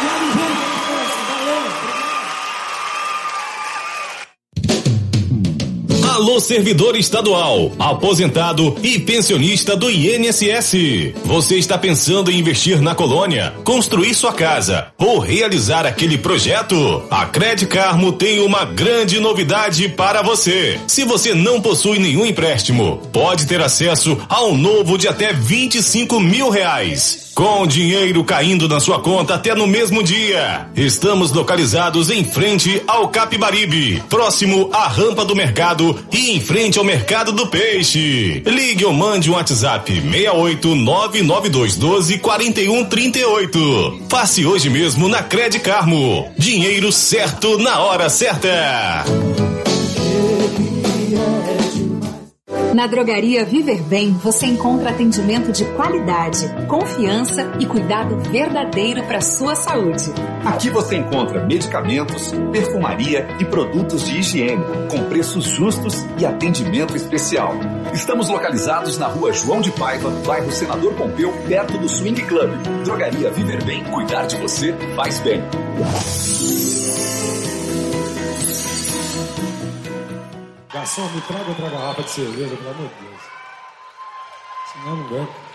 Alô, servidor estadual, aposentado e pensionista do INSS. Você está pensando em investir na colônia, construir sua casa ou realizar aquele projeto? A Credit Carmo tem uma grande novidade para você. Se você não possui nenhum empréstimo, pode ter acesso a um novo de até R$25 mil. Com dinheiro caindo na sua conta até no mesmo dia. Estamos localizados em frente ao Capibaribe, próximo à rampa do mercado e em frente ao mercado do peixe. Ligue ou mande um WhatsApp 68992124138. Passe hoje mesmo na Credit Carmo. Dinheiro certo na hora certa. Na Drogaria Viver Bem, você encontra atendimento de qualidade, confiança e cuidado verdadeiro para sua saúde. Aqui você encontra medicamentos, perfumaria e produtos de higiene, com preços justos e atendimento especial. Estamos localizados na Rua João de Paiva, bairro Senador Pompeu, perto do Swing Club. Drogaria Viver Bem, cuidar de você faz bem. Garçom, me traga outra garrafa de cerveja, pelo amor de Deus. Senão não aguento.